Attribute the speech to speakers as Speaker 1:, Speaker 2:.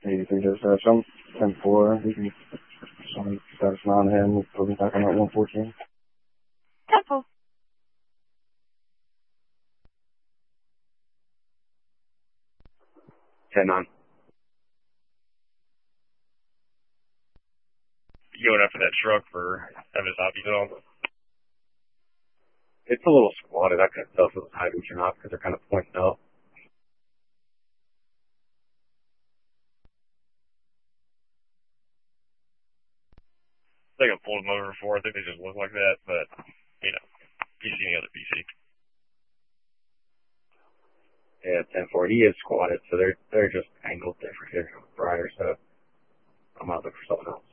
Speaker 1: 83 just some 10-4. We can start on him. We'll be back on that 114.
Speaker 2: 10-4.
Speaker 3: On.
Speaker 4: You going after that truck for Evis Oppieville?
Speaker 3: It's a little squatted. I couldn't tell if it was high reach or not because they're kind of pointing up.
Speaker 4: I think I pulled them over before. I think they just look like that, but, you know, you see any other PC.
Speaker 3: Yeah, 10-4. He is squatted, so they're just angled different here, brighter, so I'm out there for something else.